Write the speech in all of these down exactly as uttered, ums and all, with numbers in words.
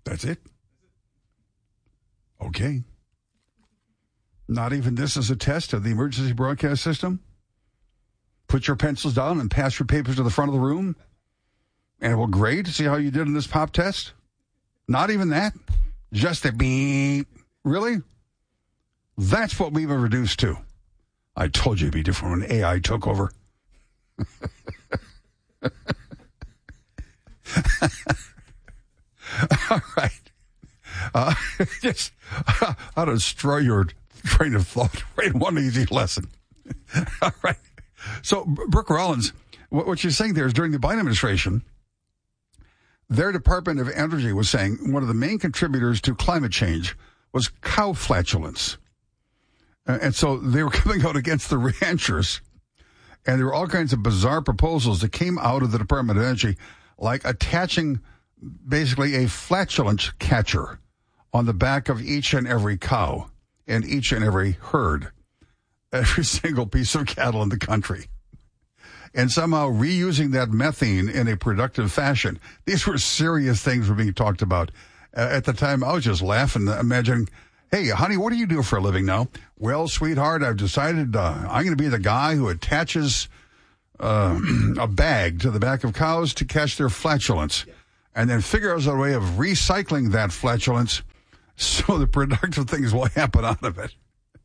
That's it? Okay. Not even this is a test of the emergency broadcast system? Put your pencils down and pass your papers to the front of the room? And we'll grade to see how you did in this pop test? Not even that? Just a beep. Really? That's what we've been reduced to. I told you it'd be different when A I took over. All right. Uh, just, uh, I'll destroy your train of thought right in one easy lesson. All right. So, Brooke Rollins, what, what you're saying there is during the Biden administration, their Department of Energy was saying one of the main contributors to climate change was cow flatulence. Uh, and so they were coming out against the ranchers. And there were all kinds of bizarre proposals that came out of the Department of Energy, like attaching basically a flatulence catcher on the back of each and every cow and each and every herd, every single piece of cattle in the country, and somehow reusing that methane in a productive fashion. These were serious things were being talked about. Uh, at the time, I was just laughing, imagining, hey, honey, what do you do for a living now? Well, sweetheart, I've decided uh, I'm going to be the guy who attaches uh, a bag to the back of cows to catch their flatulence, and then figure out a way of recycling that flatulence so the productive things will happen out of it.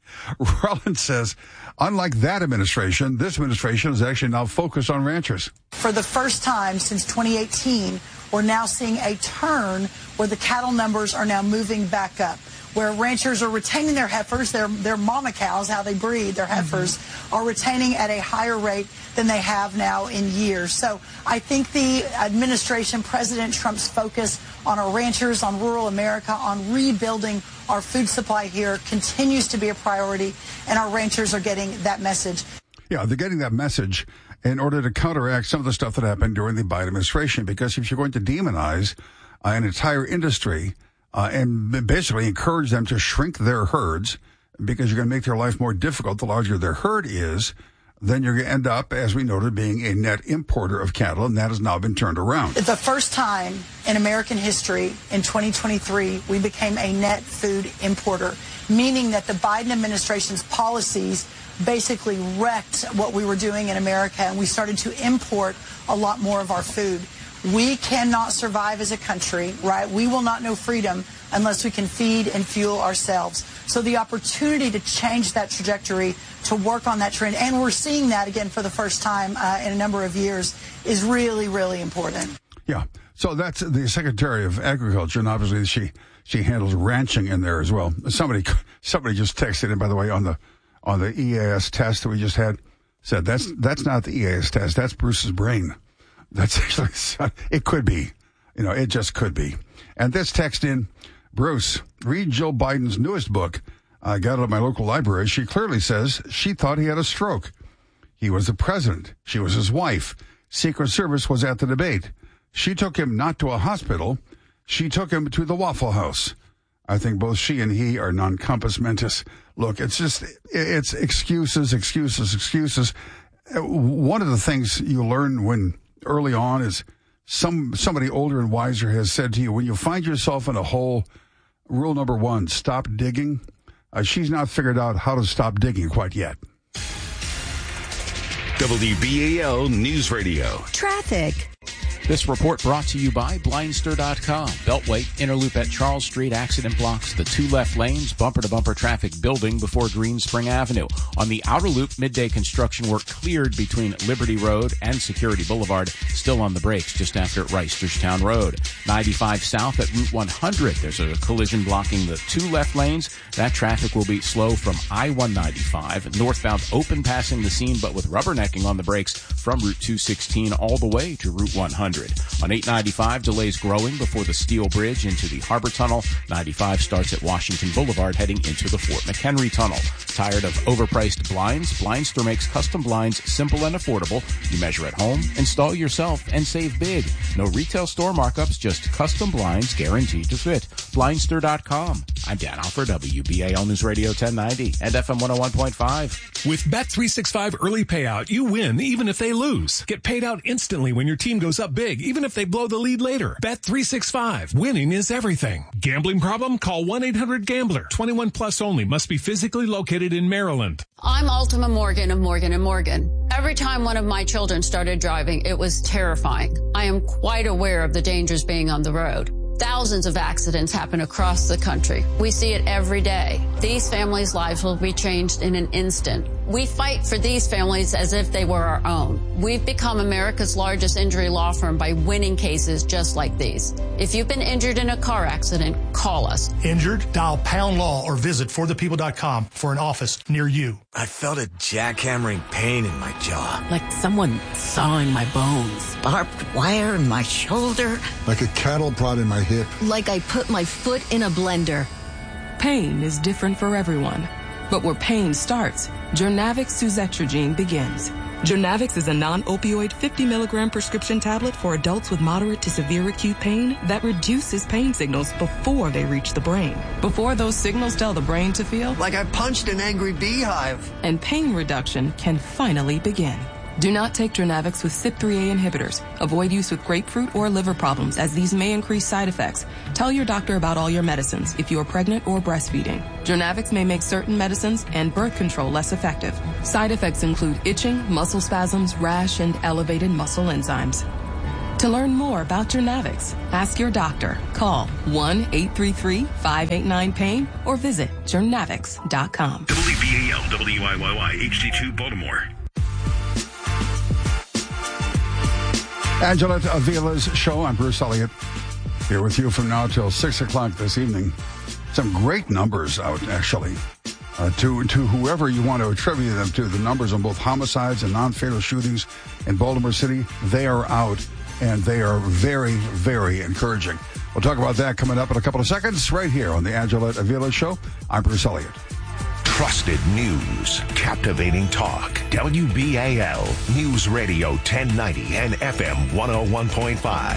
Rollins says, unlike that administration, this administration is actually now focused on ranchers. For the first time since twenty eighteen, we're now seeing a turn where the cattle numbers are now moving back up, where ranchers are retaining their heifers, their, their mama cows, how they breed, their heifers, mm-hmm. are retaining at a higher rate than they have now in years. So I think the administration, President Trump's focus on our ranchers, on rural America, on rebuilding our food supply here continues to be a priority, and our ranchers are getting that message. Yeah, they're getting that message in order to counteract some of the stuff that happened during the Biden administration, because if you're going to demonize uh, an entire industry uh, and basically encourage them to shrink their herds because you're going to make their life more difficult the larger their herd is, then you're going to end up, as we noted, being a net importer of cattle, and that has now been turned around. It's the first time in American history in twenty twenty-three we became a net food importer, meaning that the Biden administration's policies basically wrecked what we were doing in America, and we started to import a lot more of our food. We cannot survive as a country, right? We will not know freedom unless we can feed and fuel ourselves. So the opportunity to change that trajectory, to work on that trend, and we're seeing that again for the first time uh, in a number of years, is really, really important. Yeah. So that's the Secretary of Agriculture, and obviously she she handles ranching in there as well. Somebody somebody just texted in, by the way, on the on the E A S test that we just had, said that's that's not the E A S test. That's Bruce's brain. That's actually, it could be. You know, it just could be. And this text in, Bruce, read Jill Biden's newest book. I got it at my local library. She clearly says she thought he had a stroke. He was the president. She was his wife. Secret Service was at the debate. She took him not to a hospital. She took him to the Waffle House. I think both she and he are non-compos mentis. Look, it's just, it's excuses, excuses, excuses. One of the things you learn when early on is some somebody older and wiser has said to you, when you find yourself in a hole, rule number one, stop digging. Uh, she's not figured out how to stop digging quite yet. W B A L News Radio. Traffic. This report brought to you by Blindster dot com. Beltway, inner loop at Charles Street, accident blocks the two left lanes, bumper-to-bumper traffic building before Green Spring Avenue. On the outer loop, midday construction work cleared between Liberty Road and Security Boulevard, still on the brakes just after Reisterstown Road. ninety-five south at Route one hundred, there's a collision blocking the two left lanes. That traffic will be slow from I one ninety-five. Northbound open passing the scene, but with rubbernecking on the brakes from Route two sixteen all the way to Route one hundred. On eight ninety-five, delays growing before the Steel Bridge into the Harbor Tunnel. ninety-five starts at Washington Boulevard heading into the Fort McHenry Tunnel. Tired of overpriced blinds? Blindster makes custom blinds simple and affordable. You measure at home, install yourself, and save big. No retail store markups, just custom blinds guaranteed to fit. Blindster dot com. I'm Dan Alford, W B A L News Radio ten ninety and F M one oh one point five. With Bet three sixty-five Early Payout, you win even if they lose. Get paid out instantly when your team goes up big, even if they blow the lead later. Bet three sixty-five. Winning is everything. Gambling problem? Call one eight hundred gambler. twenty-one plus only. Must be physically located in Maryland. I'm Ultima Morgan of Morgan and Morgan. Every time one of my children started driving, it was terrifying. I am quite aware of the dangers being on the road. Thousands of accidents happen across the country. We see it every day. These families' lives will be changed in an instant. We fight for these families as if they were our own. We've become America's largest injury law firm by winning cases just like these. If you've been injured in a car accident, call us. Injured? Dial pound law or visit for the people dot com for an office near you. I felt a jackhammering pain in my jaw. Like someone sawing my bones. Barbed wire in my shoulder. Like a cattle prod in my hip. Like I put my foot in a blender. Pain is different for everyone. But where pain starts, Journavx Suzetrigine begins. Journavx is a non-opioid fifty milligram prescription tablet for adults with moderate to severe acute pain that reduces pain signals before they reach the brain. Before those signals tell the brain to feel like I punched an angry beehive. And pain reduction can finally begin. Do not take Journavx with C Y P three A inhibitors. Avoid use with grapefruit or liver problems, as these may increase side effects. Tell your doctor about all your medicines if you are pregnant or breastfeeding. Journavx may make certain medicines and birth control less effective. Side effects include itching, muscle spasms, rash, and elevated muscle enzymes. To learn more about Journavx, ask your doctor. Call one eight three three, five eight nine, pain or visit journavx dot com. W B A L W I Y Y H D two Baltimore. Angela Avila's show. I'm Bruce Elliott, here with you from now till six o'clock this evening. Some great numbers out, actually. Uh, to to whoever you want to attribute them to, the numbers on both homicides and non-fatal shootings in Baltimore City, they are out, and they are very, very encouraging. We'll talk about that coming up in a couple of seconds right here on the Angela Avila Show. I'm Bruce Elliott. Trusted news, captivating talk. W B A L News Radio ten ninety and F M one oh one point five.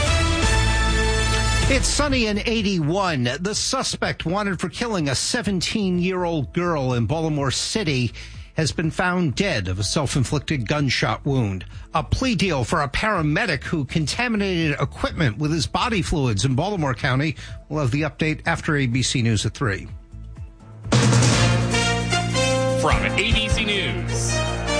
It's sunny and eighty-one. The suspect wanted for killing a seventeen-year-old girl in Baltimore City has been found dead of a self-inflicted gunshot wound. A plea deal for a paramedic who contaminated equipment with his body fluids in Baltimore County. We'll have the update after A B C News at three. From A B C News,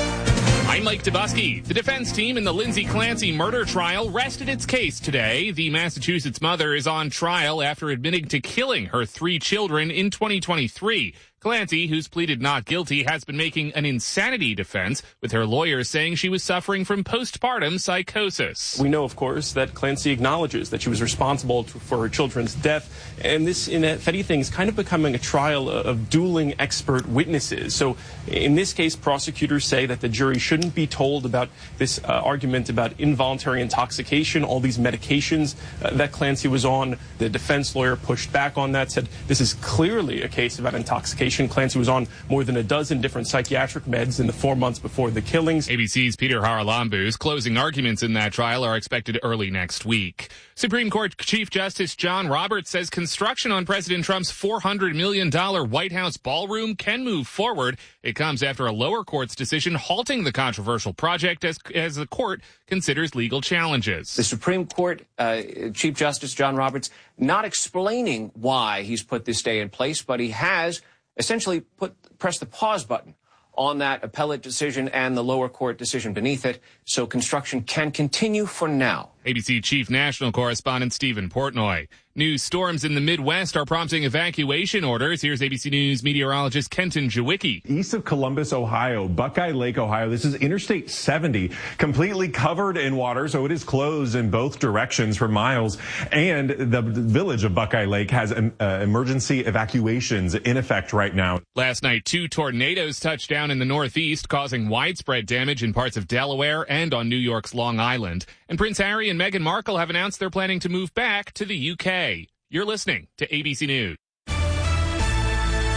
I'm Mike Dubusky. The defense team in the Lindsay Clancy murder trial rested its case today. The Massachusetts mother is on trial after admitting to killing her three children in twenty twenty-three. Clancy, who's pleaded not guilty, has been making an insanity defense, with her lawyers saying she was suffering from postpartum psychosis. We know, of course, that Clancy acknowledges that she was responsible to, for her children's death, and this, in if anything, is kind of becoming a trial of dueling expert witnesses. So in this case, prosecutors say that the jury shouldn't be told about this uh, argument about involuntary intoxication, all these medications uh, that Clancy was on. The defense lawyer pushed back on that, said this is clearly a case about intoxication. Clancy was on more than a dozen different psychiatric meds in the four months before the killings. A B C's Peter Haralambou's closing arguments in that trial are expected early next week. Supreme Court Chief Justice John Roberts says construction on President Trump's four hundred million dollars White House ballroom can move forward. It comes after a lower court's decision halting the controversial project as, as the court considers legal challenges. The Supreme Court uh, Chief Justice John Roberts not explaining why he's put this stay in place, but he has essentially put press the pause button on that appellate decision and the lower court decision beneath it, so construction can continue for now. A B C Chief National Correspondent Stephen Portnoy. New storms in the Midwest are prompting evacuation orders. Here's A B C News meteorologist Kenton Jawicki. East of Columbus, Ohio, Buckeye Lake, Ohio. This is Interstate seventy, completely covered in water, so it is closed in both directions for miles. And the village of Buckeye Lake has um, uh, emergency evacuations in effect right now. Last night, two tornadoes touched down in the Northeast, causing widespread damage in parts of Delaware and on New York's Long Island. And Prince Harry and Meghan Markle have announced they're planning to move back to the U K. You're listening to A B C News.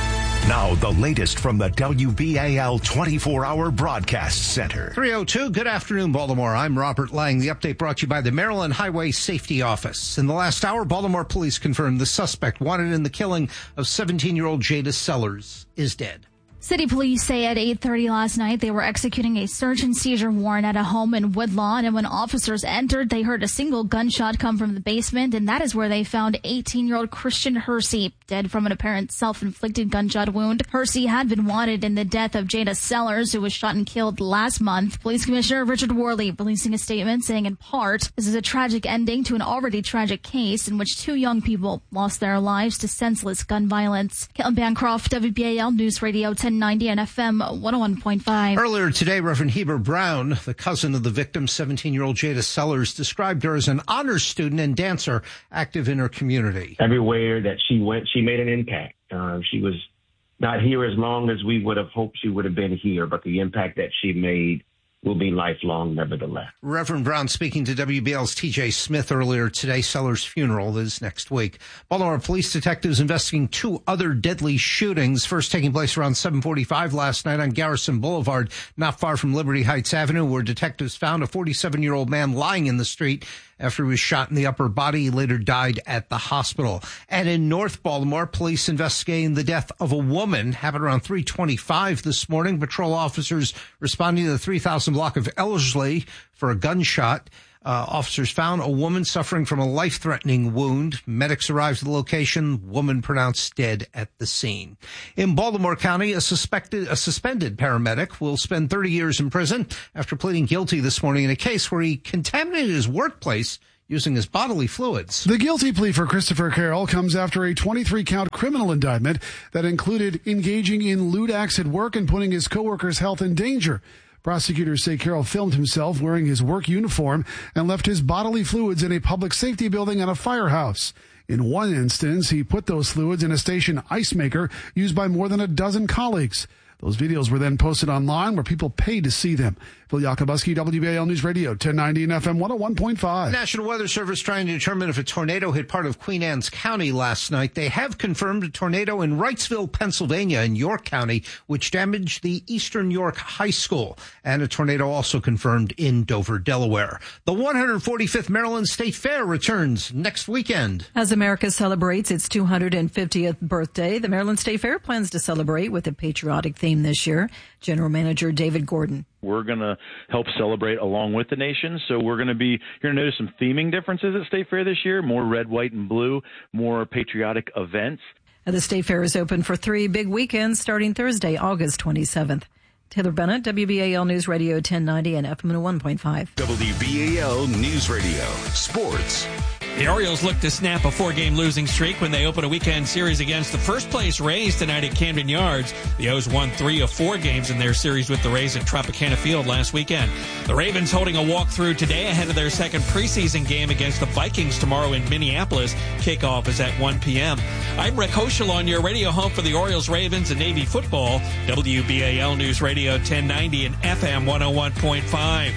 Now, the latest from the W B A L twenty-four hour Broadcast Center. three oh two, good afternoon, Baltimore. I'm Robert Lang. The update brought to you by the Maryland Highway Safety Office. In the last hour, Baltimore police confirmed the suspect wanted in the killing of seventeen-year-old Jada Sellers is dead. City police say at eight thirty last night they were executing a search and seizure warrant at a home in Woodlawn, and when officers entered, they heard a single gunshot come from the basement, and that is where they found eighteen-year-old Christian Hersey dead from an apparent self-inflicted gunshot wound. Hersey had been wanted in the death of Jada Sellers, who was shot and killed last month. Police Commissioner Richard Worley releasing a statement saying, in part, this is a tragic ending to an already tragic case in which two young people lost their lives to senseless gun violence. Caitlin Bancroft, W B A L News Radio ten ninety and F M one oh one point five. Earlier today, Reverend Heber Brown, the cousin of the victim, seventeen-year-old Jada Sellers, described her as an honors student and dancer active in her community. Everywhere that she went, she made an impact. Uh, she was not here as long as we would have hoped she would have been here, but the impact that she made will be lifelong, nevertheless. Reverend Brown speaking to W B L's T J Smith earlier today. Sellers' funeral is next week. Baltimore police detectives investigating two other deadly shootings, first taking place around seven forty-five last night on Garrison Boulevard, not far from Liberty Heights Avenue, where detectives found a forty-seven-year-old man lying in the street after he was shot in the upper body. He later died at the hospital. And in North Baltimore, police investigating the death of a woman happened around three twenty-five this morning. Patrol officers responding to the three thousand block of Ellerslie for a gunshot. Uh, officers found a woman suffering from a life-threatening wound. Medics arrived at the location. Woman pronounced dead at the scene. In Baltimore County, a suspected, a suspended paramedic will spend thirty years in prison after pleading guilty this morning in a case where he contaminated his workplace using his bodily fluids. The guilty plea for Christopher Carroll comes after a twenty-three count criminal indictment that included engaging in lewd acts at work and putting his coworkers' health in danger. Prosecutors say Carroll filmed himself wearing his work uniform and left his bodily fluids in a public safety building at a firehouse. In one instance, he put those fluids in a station ice maker used by more than a dozen colleagues. Those videos were then posted online where people paid to see them. Phil Yakubuski, W B A L News Radio, ten ninety and F M one oh one point five. National Weather Service trying to determine if a tornado hit part of Queen Anne's County last night. They have confirmed a tornado in Wrightsville, Pennsylvania, in York County, which damaged the Eastern York High School. And a tornado also confirmed in Dover, Delaware. The one hundred forty-fifth Maryland State Fair returns next weekend. As America celebrates its two hundred fiftieth birthday, the Maryland State Fair plans to celebrate with a patriotic theme this year. General Manager David Gordon. We're going to help celebrate along with the nation. So we're going to be, you're going to notice some theming differences at State Fair this year, more red, white, and blue, more patriotic events. The State Fair is open for three big weekends starting Thursday, August twenty-seventh. Taylor Bennett, W B A L News Radio ten ninety and F M one point five. W B A L News Radio Sports. The Orioles look to snap a four-game losing streak when they open a weekend series against the first-place Rays tonight at Camden Yards. The O's won three of four games in their series with the Rays at Tropicana Field last weekend. The Ravens holding a walkthrough today ahead of their second preseason game against the Vikings tomorrow in Minneapolis. Kickoff is at one p.m. I'm Rick Hoschel on your radio home for the Orioles, Ravens, and Navy football. W B A L News Radio ten ninety and F M one oh one point five.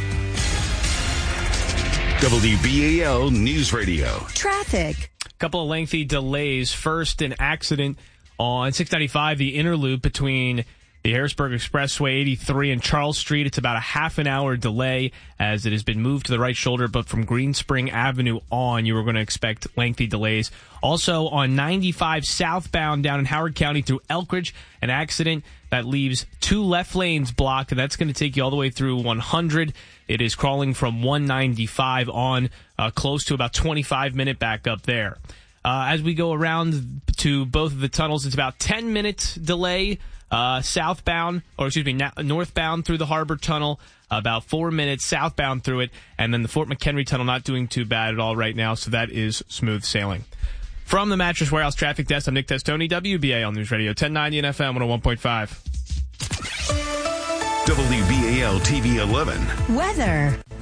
W B A L News Radio. Traffic. A couple of lengthy delays. First, an accident on six ninety-five, the inner loop between the Harrisburg Expressway eighty-three and Charles Street. It's about a half an hour delay as it has been moved to the right shoulder, but from Green Spring Avenue on, you were going to expect lengthy delays. Also on ninety-five southbound down in Howard County through Elkridge, an accident that leaves two left lanes blocked, and that's going to take you all the way through one hundred. It is crawling from one ninety-five on, uh, close to about twenty-five minute backup there. Uh, as we go around to both of the tunnels, it's about ten minute delay, uh, southbound, or excuse me, na- northbound through the Harbor Tunnel, about four minutes southbound through it, and then the Fort McHenry Tunnel not doing too bad at all right now, so that is smooth sailing. From the Mattress Warehouse Traffic Desk, I'm Nick Testoni, W B A L News Radio ten ninety and F M one oh one point five. W B A L T V eleven. Weather.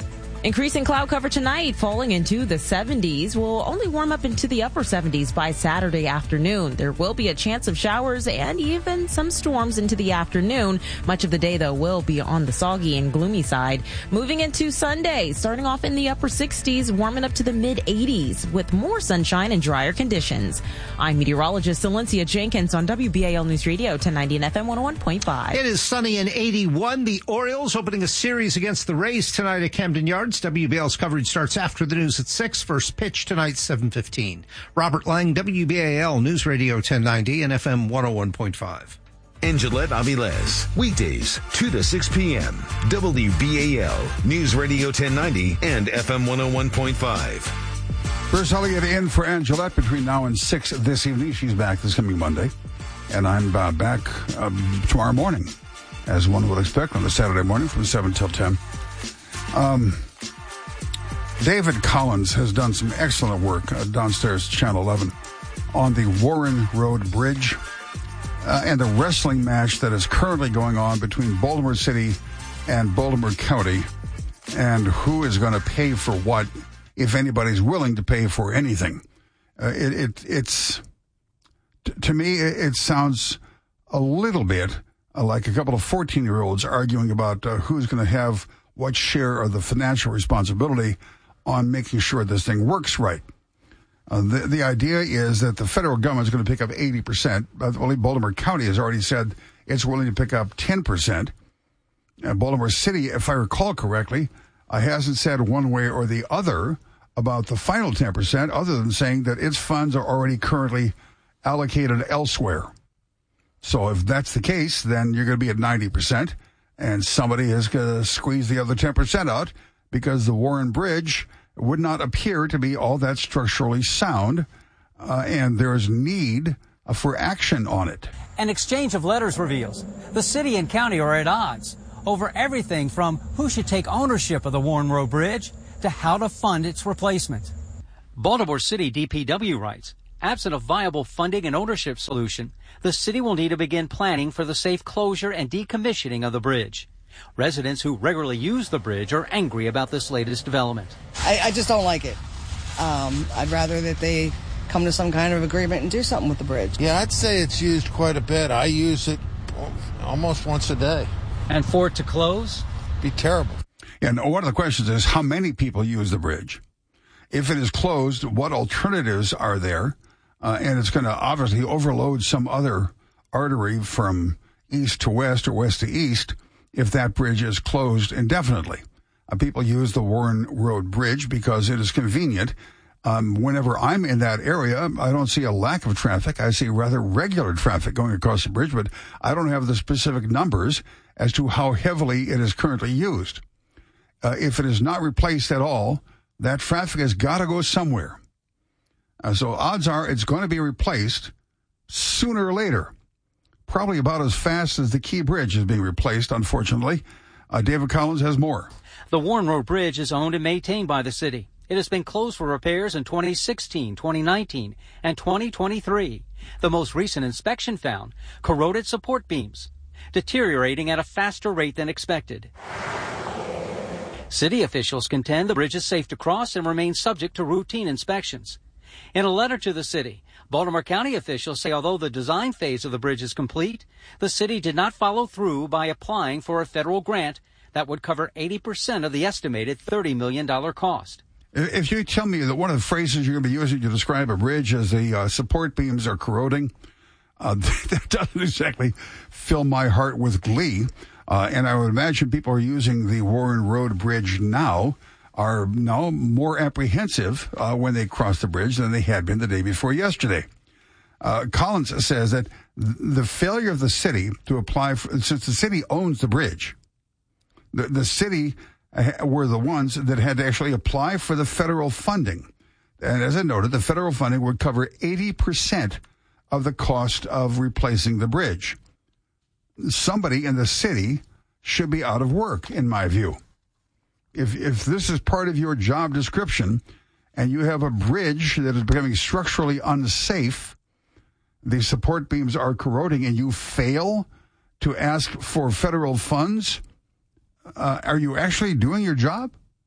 Increasing cloud cover tonight, falling into the seventies. Will only warm up into the upper seventies by Saturday afternoon. There will be a chance of showers and even some storms into the afternoon. Much of the day, though, will be on the soggy and gloomy side. Moving into Sunday, starting off in the upper sixties, warming up to the mid eighties with more sunshine and drier conditions. I'm meteorologist Celencia Jenkins on W B A L News Radio ten ninety and F M one oh one point five. It is sunny and eighty-one. The Orioles opening a series against the Rays tonight at Camden Yards. W B L's coverage starts after the news at six. First pitch tonight, seven fifteen. Robert Lang, W B A L News Radio ten ninety and F M one oh one point five. And Gillette Aviles, weekdays, two to six p.m. W B A L News Radio ten ninety and F M one oh one point five. Bruce Elliott in for Ann Gillette between now and six this evening. She's back this coming Monday. And I'm uh, back um, tomorrow morning, as one would expect, on a Saturday morning from seven till ten. Um... David Collins has done some excellent work uh, downstairs, Channel eleven, on the Warren Road Bridge uh, and the wrestling match that is currently going on between Baltimore City and Baltimore County, and who is going to pay for what, if anybody's willing to pay for anything. Uh, it, it it's t- to me it, it sounds a little bit uh, like a couple of fourteen-year-olds arguing about uh, who's going to have what share of the financial responsibility on making sure this thing works right. Uh, the, the idea is that the federal government is going to pick up eighty percent. I believe Baltimore County has already said it's willing to pick up ten percent. Uh, Baltimore City, if I recall correctly, uh, hasn't said one way or the other about the final ten percent, other than saying that its funds are already currently allocated elsewhere. So if that's the case, then you're going to be at ninety percent, and somebody is going to squeeze the other ten percent out, because the Warren Bridge would not appear to be all that structurally sound, uh, and there is need uh, for action on it. An exchange of letters reveals the city and county are at odds over everything from who should take ownership of the Warren Road Bridge to how to fund its replacement. Baltimore City D P W writes, absent a viable funding and ownership solution, the city will need to begin planning for the safe closure and decommissioning of the bridge. Residents who regularly use the bridge are angry about this latest development. I, I just don't like it. Um, I'd rather that they come to some kind of agreement and do something with the bridge. Yeah, I'd say it's used quite a bit. I use it almost once a day. And for it to close? Be terrible. And one of the questions is, how many people use the bridge? If it is closed, what alternatives are there? Uh, and it's going to obviously overload some other artery from east to west or west to east if that bridge is closed indefinitely. Uh, people use the Warren Road Bridge because it is convenient. Um, whenever I'm in that area, I don't see a lack of traffic. I see rather regular traffic going across the bridge, but I don't have the specific numbers as to how heavily it is currently used. Uh, if it is not replaced at all, that traffic has got to go somewhere. Uh, so odds are it's going to be replaced sooner or later. Probably about as fast as the Key Bridge is being replaced, unfortunately. Uh, David Collins has more. The Warren Road Bridge is owned and maintained by the city. It has been closed for repairs in twenty sixteen, twenty nineteen, and twenty twenty-three. The most recent inspection found corroded support beams, deteriorating at a faster rate than expected. City officials contend the bridge is safe to cross and remains subject to routine inspections. In a letter to the city, Baltimore County officials say although the design phase of the bridge is complete, the city did not follow through by applying for a federal grant that would cover eighty percent of the estimated thirty million dollars cost. If you tell me that one of the phrases you're going to be using to describe a bridge is the uh, support beams are corroding, uh, that doesn't exactly fill my heart with glee. Uh, and I would imagine people are using the Warren Road Bridge now are now more apprehensive uh, when they cross the bridge than they had been the day before yesterday. Uh, Collins says that the failure of the city to apply, for, since the city owns the bridge, the, the city were the ones that had to actually apply for the federal funding. And as I noted, the federal funding would cover eighty percent of the cost of replacing the bridge. Somebody in the city should be out of work, in my view. If if this is part of your job description and you have a bridge that is becoming structurally unsafe, the support beams are corroding, and you fail to ask for federal funds, uh, are you actually doing your job?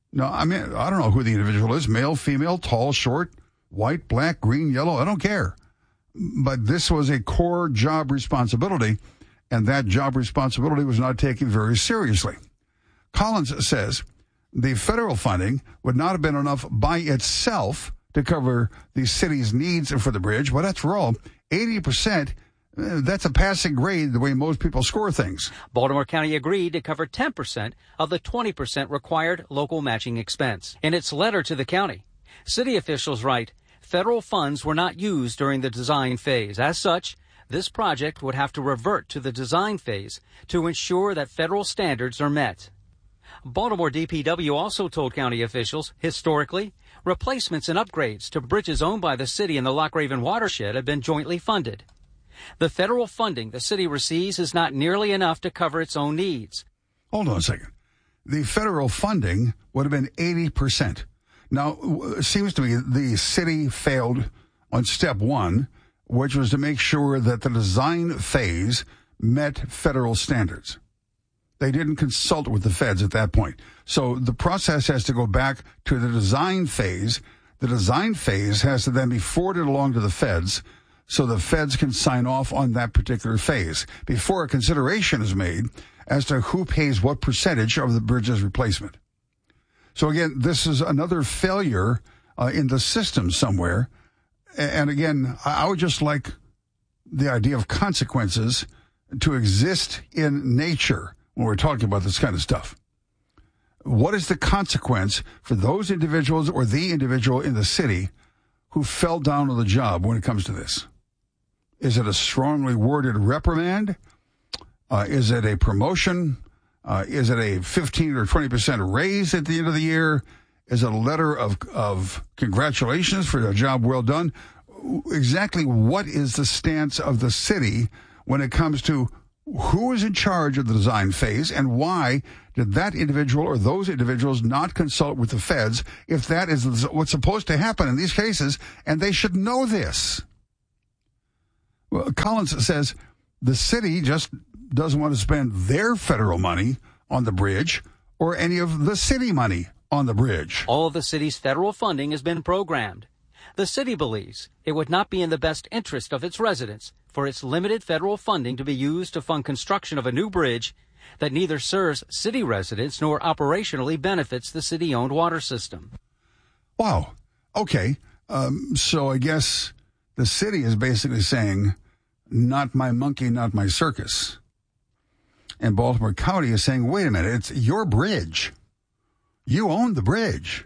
No, I mean, I don't know who the individual is, male, female, tall, short, white, black, green, yellow, I don't care. But this was a core job responsibility, and that job responsibility was not taken very seriously. Collins says the federal funding would not have been enough by itself to cover the city's needs for the bridge. Well, that's wrong. eighty percent, that's a passing grade the way most people score things. Baltimore County agreed to cover ten percent of the twenty percent required local matching expense. In its letter to the county, city officials write, federal funds were not used during the design phase. As such, this project would have to revert to the design phase to ensure that federal standards are met. Baltimore D P W also told county officials, historically, replacements and upgrades to bridges owned by the city and the Loch Raven watershed have been jointly funded. The federal funding the city receives is not nearly enough to cover its own needs. Hold on a second. The federal funding would have been eighty percent. Now, it seems to me the city failed on step one, which was to make sure that the design phase met federal standards. They didn't consult with the feds at that point. So the process has to go back to the design phase. The design phase has to then be forwarded along to the feds so the feds can sign off on that particular phase before a consideration is made as to who pays what percentage of the bridge's replacement. So again, this is another failure uh, in the system somewhere. And again, I would just like the idea of consequences to exist in nature when we're talking about this kind of stuff. What is the consequence for those individuals or the individual in the city who fell down on the job when it comes to this? Is it a strongly worded reprimand? Uh, is it a promotion? Uh, is it a fifteen or twenty percent raise at the end of the year? Is it a letter of, of congratulations for a job well done? Exactly what is the stance of the city when it comes to who is in charge of the design phase and why did that individual or those individuals not consult with the feds if that is what's supposed to happen in these cases, and they should know this? Well, Collins says the city just doesn't want to spend their federal money on the bridge or any of the city money on the bridge. All of the city's federal funding has been programmed. The city believes it would not be in the best interest of its residents for its limited federal funding to be used to fund construction of a new bridge that neither serves city residents nor operationally benefits the city-owned water system. Wow. Okay. Um, so I guess the city is basically saying, not my monkey, not my circus. And Baltimore County is saying, wait a minute, it's your bridge. You own the bridge.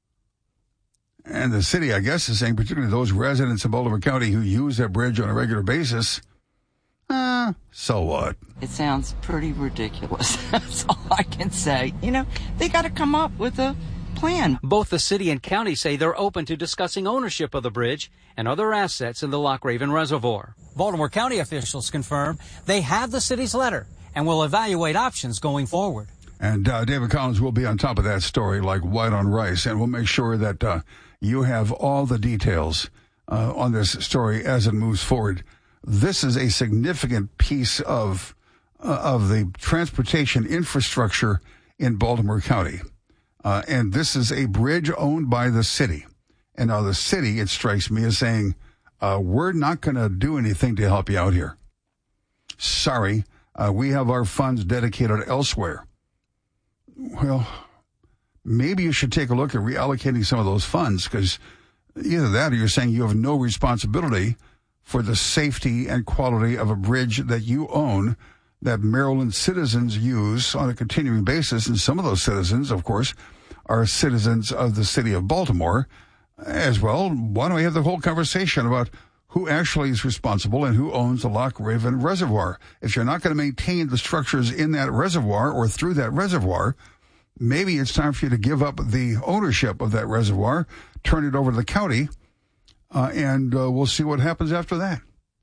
And the city, I guess, is saying, particularly those residents of Baltimore County who use that bridge on a regular basis, uh, so what? It sounds pretty ridiculous. That's all I can say. You know, they got to come up with a plan. Both the city and county say they're open to discussing ownership of the bridge and other assets in the Loch Raven Reservoir. Baltimore County officials confirm they have the city's letter and will evaluate options going forward. And uh, David Collins will be on top of that story like white on rice, and we'll make sure that uh, you have all the details uh, on this story as it moves forward. This is a significant piece of uh, of the transportation infrastructure in Baltimore County. Uh, and this is a bridge owned by the city. And now the city, it strikes me, is saying, uh, we're not going to do anything to help you out here. Sorry, uh, we have our funds dedicated elsewhere. Well, maybe you should take a look at reallocating some of those funds, because either that or you're saying you have no responsibility for the safety and quality of a bridge that you own, that Maryland citizens use on a continuing basis. And some of those citizens, of course, are citizens of the city of Baltimore as well. Why don't we have the whole conversation about who actually is responsible and who owns the Loch Raven Reservoir? If you're not going to maintain the structures in that reservoir or through that reservoir, maybe it's time for you to give up the ownership of that reservoir, turn it over to the county, uh, and uh, we'll see what happens after that.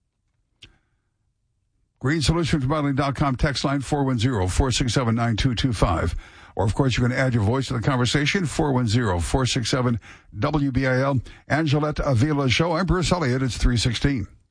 Green Solutions Modeling dot com text line four one zero, four six seven, nine two two five. Or, of course, you can add your voice to the conversation, four one zero, four six seven, W B I L. Angelette Avila Show. I'm Bruce Elliott. It's three sixteen.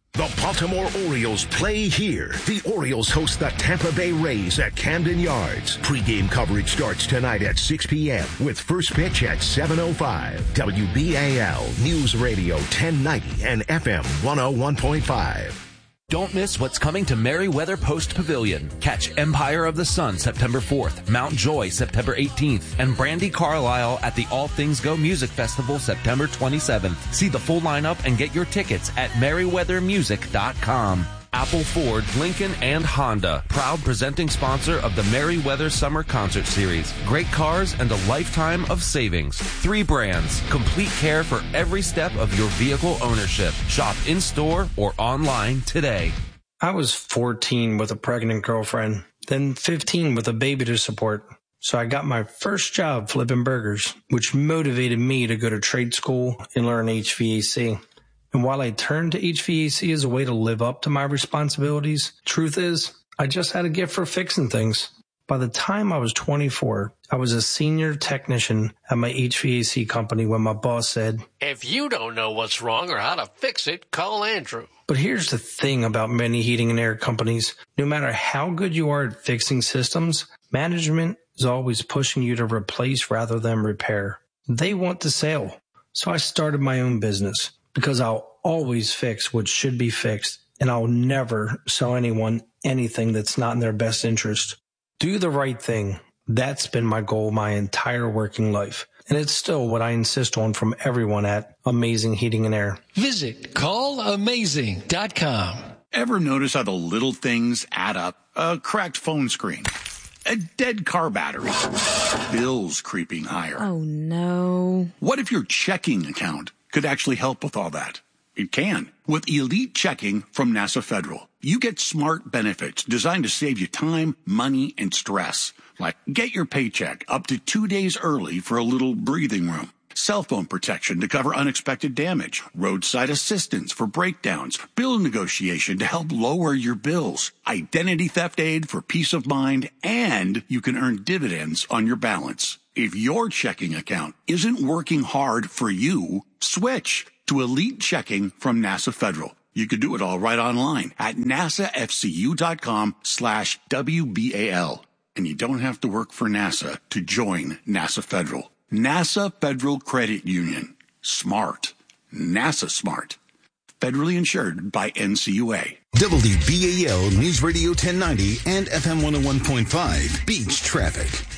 The Baltimore Orioles play here. The Orioles host the Tampa Bay Rays at Camden Yards. Pre-game coverage starts tonight at six p.m. with first pitch at seven oh five. W B A L News Radio ten ninety and F M one oh one point five. Don't miss what's coming to Merriweather Post Pavilion. Catch Empire of the Sun September fourth, Mount Joy September eighteenth, and Brandy Carlisle at the All Things Go Music Festival September twenty-seventh. See the full lineup and get your tickets at merriweather music dot com. Apple, Ford, Lincoln, and Honda, proud presenting sponsor of the Merriweather Summer Concert Series. Great cars and a lifetime of savings. Three brands, complete care for every step of your vehicle ownership. Shop in-store or online today. I was fourteen with a pregnant girlfriend, then fifteen with a baby to support. So I got my first job flipping burgers, which motivated me to go to trade school and learn H V A C. And while I turned to H V A C as a way to live up to my responsibilities, truth is, I just had a gift for fixing things. By the time I was twenty-four, I was a senior technician at my H V A C company when my boss said, "If you don't know what's wrong or how to fix it, call Andrew." But here's the thing about many heating and air companies. No matter how good you are at fixing systems, management is always pushing you to replace rather than repair. They want the sale. So I started my own business. Because I'll always fix what should be fixed, and I'll never sell anyone anything that's not in their best interest. Do the right thing. That's been my goal my entire working life, and it's still what I insist on from everyone at Amazing Heating and Air. Visit call amazing dot com. Ever notice how the little things add up? A cracked phone screen, a dead car battery, bills creeping higher. Oh, no. What if your checking account could actually help with all that? It can. With Elite Checking from NASA Federal, you get smart benefits designed to save you time, money, and stress. Like get your paycheck up to two days early for a little breathing room. Cell phone protection to cover unexpected damage. Roadside assistance for breakdowns. Bill negotiation to help lower your bills. Identity theft aid for peace of mind. And you can earn dividends on your balance. If your checking account isn't working hard for you, switch to Elite Checking from NASA Federal. You could do it all right online at nasafcu.com slash WBAL. And you don't have to work for NASA to join NASA Federal. NASA Federal Credit Union. Smart. NASA smart. Federally insured by N C U A. W B A L News Radio ten ninety and F M one oh one point five. Beach Traffic.